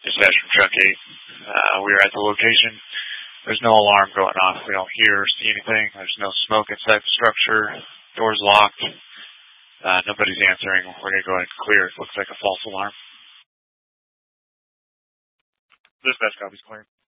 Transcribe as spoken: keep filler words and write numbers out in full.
Dispatch from Truck eight. Uh, we are at the location. There's no alarm going off. We don't hear or see anything. There's no smoke inside the structure. Door's locked. Uh, nobody's answering. We're going to go ahead and clear. It looks like a false alarm. Dispatch copies clear.